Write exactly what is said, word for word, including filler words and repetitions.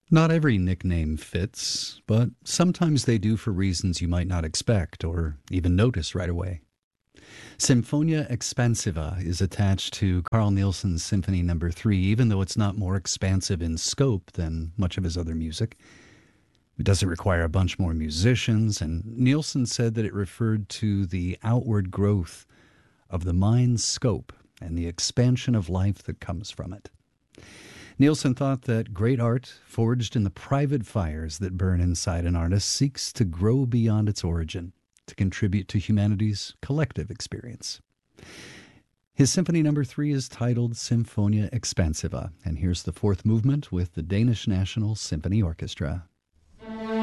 Not every nickname fits, but sometimes they do for reasons you might not expect or even notice right away. Sinfonia Expansiva is attached to Carl Nielsen's Symphony Number three, even though it's not more expansive in scope than much of his other music. It doesn't require a bunch more musicians, and Nielsen said that it referred to the outward growth of the mind's scope and the expansion of life that comes from it. Nielsen thought that great art, forged in the private fires that burn inside an artist, seeks to grow beyond its origin, to contribute to humanity's collective experience. His Symphony Number three is titled Sinfonia Expansiva, and here's the fourth movement with the Danish National Symphony Orchestra.